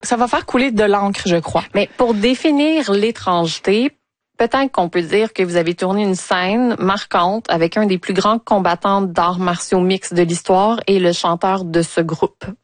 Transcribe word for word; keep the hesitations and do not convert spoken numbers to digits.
Ça va faire couler de l'encre, je crois. Mais pour définir l'étrangeté, peut-être qu'on peut dire que vous avez tourné une scène marquante avec un des plus grands combattants d'arts martiaux mixtes de l'histoire et le chanteur de ce groupe.